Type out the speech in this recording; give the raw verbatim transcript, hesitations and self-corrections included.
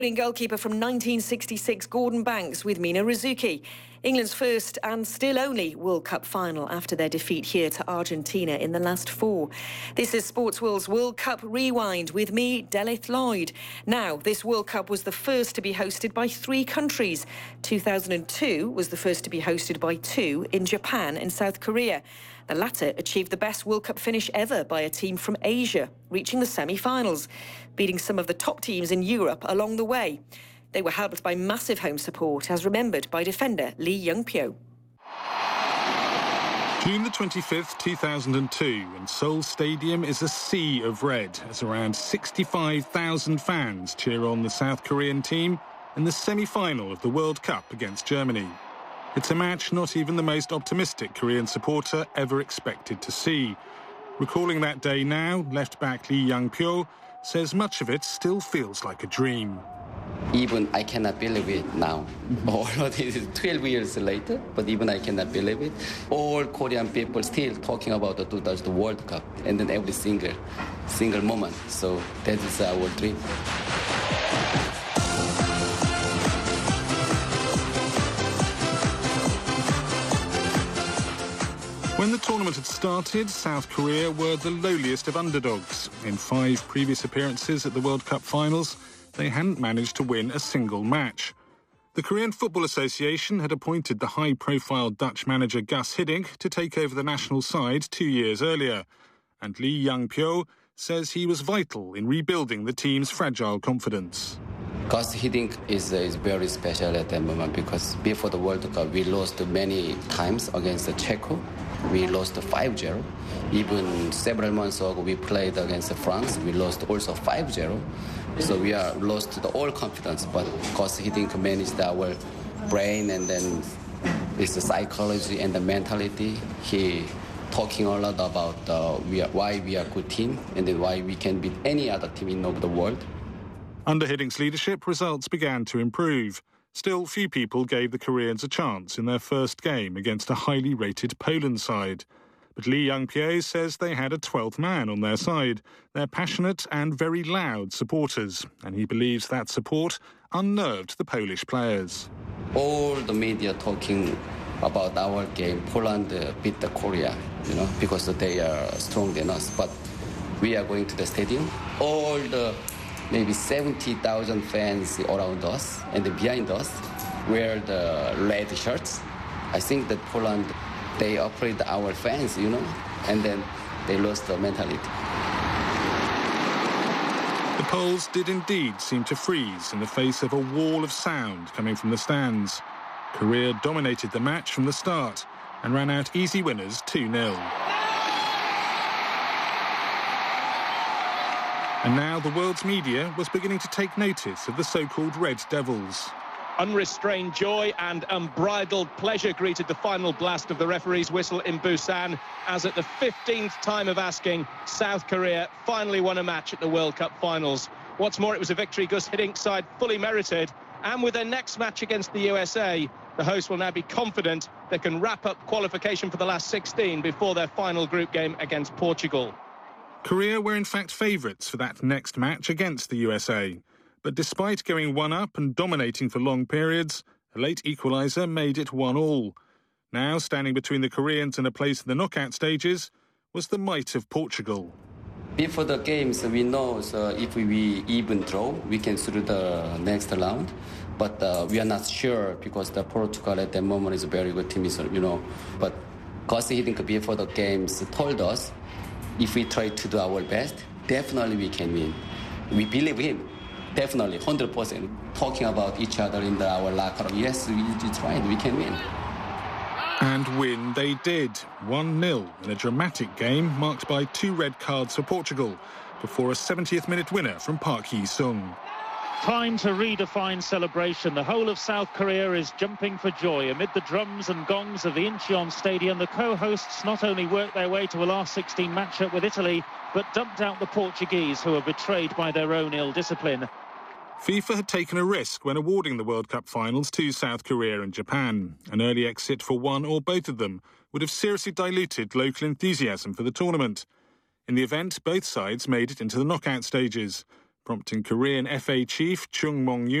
Goalkeeper from nineteen sixty-six, Gordon Banks, with Mina Rzouki. England's first and still only World Cup final after their defeat here to Argentina in the last four. This is Sportsworld's World Cup Rewind with me, Delith Lloyd. Now, this World Cup was the first to be hosted by three countries. two thousand two was the first to be hosted by two in Japan and South Korea. The latter achieved the best World Cup finish ever by a team from Asia, reaching the semi-finals, beating some of the top teams in Europe along the way. They were helped by massive home support, as remembered by defender Lee Young-pyo. June the twenty-fifth, two thousand two, and Seoul Stadium is a sea of red as around sixty-five thousand fans cheer on the South Korean team in the semi-final of the World Cup against Germany. It's a match not even the most optimistic Korean supporter ever expected to see. Recalling that day now, left-back Lee Young-pyo says much of it still feels like a dream. Even I cannot believe it now. Although it is twelve years later, but even I cannot believe it. All Korean people still talking about the two thousand World Cup, and then every single, single moment. So that is our dream. When the tournament had started, South Korea were the lowliest of underdogs. In five previous appearances at the World Cup finals, they hadn't managed to win a single match. The Korean Football Association had appointed the high-profile Dutch manager Gus Hiddink to take over the national side two years earlier. And Lee Young-pyo says he was vital in rebuilding the team's fragile confidence. Gus Hiddink is, uh, is very special at that moment because before the World Cup, we lost many times against the Czech. We lost five zero. Even several months ago, we played against France. We lost also five zero. So we are lost the all confidence. But Gus Hiddink managed our brain, and then it's the psychology and the mentality. He talking a lot about uh, we are, why we are a good team and then why we can beat any other team in the world. Under Hiddink's leadership, results began to improve. Still, few people gave the Koreans a chance in their first game against a highly rated Poland side. But Lee Young-pyo says they had a twelfth man on their side. They're passionate and very loud supporters, and he believes that support unnerved the Polish players. All the media talking about our game, Poland uh, beat the Korea, you know, because they are stronger than us. But we are going to the stadium. All the maybe seventy thousand fans around us and behind us wear the red shirts. I think that Poland, they operate our fans, you know, and then they lost the mentality. The Poles did indeed seem to freeze in the face of a wall of sound coming from the stands. Korea dominated the match from the start and ran out easy winners two nil. And now the world's media was beginning to take notice of the so-called Red Devils. Unrestrained joy and unbridled pleasure greeted the final blast of the referee's whistle in Busan, as at the fifteenth time of asking, South Korea finally won a match at the World Cup finals. What's more, it was a victory Gus Hiddink's side fully merited, and with their next match against the U S A, the hosts will now be confident they can wrap up qualification for the last sixteen before their final group game against Portugal. Korea were in fact favourites for that next match against the U S A. But despite going one up and dominating for long periods, a late equaliser made it one all. Now, standing between the Koreans and a place in the knockout stages, was the might of Portugal. Before the games, we know so if we even draw, we can through the next round. But uh, we are not sure because the Portugal at the moment is a very good team, you know. But Gus Hiddink before the games told us, if we try to do our best, definitely we can win. We believe him, definitely, one hundred percent. Talking about each other in the, our locker room, yes, we, we tried, we can win. And win they did, one nil in a dramatic game marked by two red cards for Portugal, before a seventieth minute winner from Park Hee-sung. Time to redefine celebration. The whole of South Korea is jumping for joy. Amid the drums and gongs of the Incheon Stadium, the co-hosts not only worked their way to a last sixteen matchup with Italy, but dumped out the Portuguese, who were betrayed by their own ill-discipline. FIFA had taken a risk when awarding the World Cup finals to South Korea and Japan. An early exit for one or both of them would have seriously diluted local enthusiasm for the tournament. In the event, both sides made it into the knockout stages. prompting Korean F A chief Chung Mong-yoo